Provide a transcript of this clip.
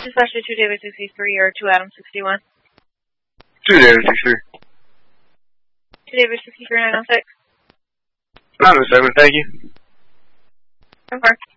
Especially 2 David 63 or 2 Adam 61. 2 David 63. 2 David 63 906. 907, thank you. Okay.